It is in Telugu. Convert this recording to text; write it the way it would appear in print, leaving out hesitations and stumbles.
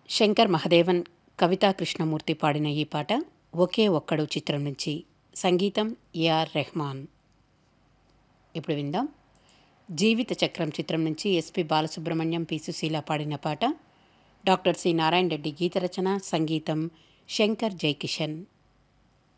శంకర్ మహదేవన్, కవితా కృష్ణమూర్తి పాడిన ఈ పాట ఒకే ఒక్కడు చిత్రం నుంచి. సంగీతం ఏఆర్ రెహమాన్. ఇప్పుడు విందాం. జీవిత చక్రం చిత్రం నుంచి ఎస్పి బాలసుబ్రహ్మణ్యం, పి సుశీల పాడిన పాట. డాక్టర్ సి నారాయణ రెడ్డి గీత రచన, సంగీతం శంకర్ జైకిషన్.